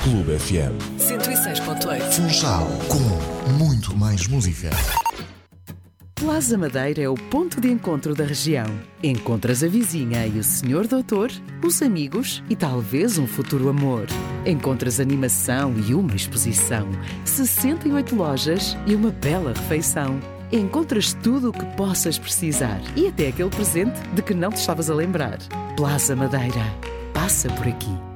Clube FM 106.8. Funchal, com muito mais música. Plaza Madeira é o ponto de encontro da região. Encontras a vizinha e o senhor doutor, os amigos e talvez um futuro amor. Encontras animação e uma exposição, 68 lojas e uma bela refeição. Encontras tudo o que possas precisar e até aquele presente de que não te estavas a lembrar. Plaza Madeira. Passa por aqui.